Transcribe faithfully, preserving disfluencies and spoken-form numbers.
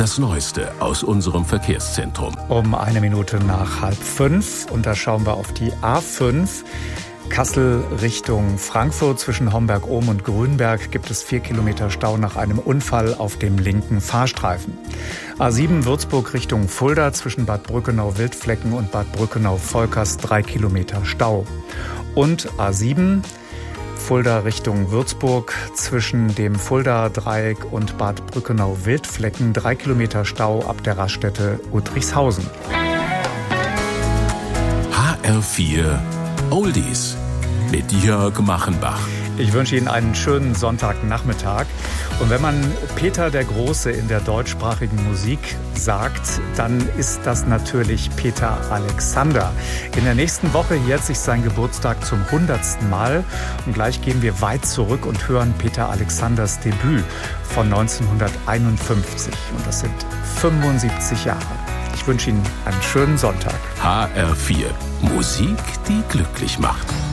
das Neueste aus unserem Verkehrszentrum. Um eine Minute nach halb fünf. Und da schauen wir auf die A fünf. Kassel Richtung Frankfurt. Zwischen Homberg-Ohm und Grünberg gibt es vier Kilometer Stau nach einem Unfall auf dem linken Fahrstreifen. A sieben Würzburg Richtung Fulda. Zwischen Bad Brückenau-Wildflecken und Bad Brückenau-Volkers drei Kilometer Stau. Und A sieben Fulda Richtung Würzburg. Zwischen dem Fulda-Dreieck und Bad Brückenau-Wildflecken drei Kilometer Stau ab der Raststätte Udrichshausen. H R vier Oldies mit Jörg Machenbach. Ich wünsche Ihnen einen schönen Sonntagnachmittag. Und wenn man Peter der Große in der deutschsprachigen Musik sagt, dann ist das natürlich Peter Alexander. In der nächsten Woche jährt sich sein Geburtstag zum hundertsten Mal. Und gleich gehen wir weit zurück und hören Peter Alexanders Debüt von neunzehnhunderteinundfünfzig. Und das sind fünfundsiebzig Jahre. Ich wünsche Ihnen einen schönen Sonntag. H R vier. Musik, die glücklich macht.